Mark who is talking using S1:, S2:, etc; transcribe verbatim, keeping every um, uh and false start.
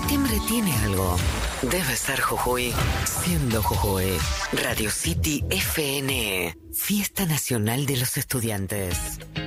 S1: timbre tiene algo. Debe ser Jujuy. Siendo Jujuy. Radio City F N. Fiesta Nacional de los Estudiantes.